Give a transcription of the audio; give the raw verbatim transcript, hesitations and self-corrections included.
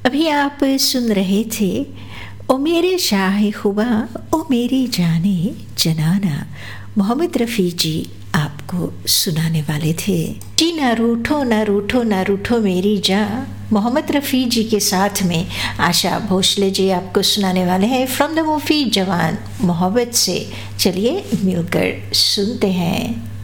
अभी आप सुन रहे थे ओ मेरे शाह खुबा ओ मेरी जाने जनाना, मोहम्मद रफ़ी जी आपको सुनाने वाले थे। जी ना रूठो ना रूठो ना रूठो मेरी जान, मोहम्मद रफ़ी जी के साथ में आशा भोसले जी आपको सुनाने वाले हैं फ्रॉम द मूवी जवान मोहब्बत से। चलिए मिलकर सुनते हैं।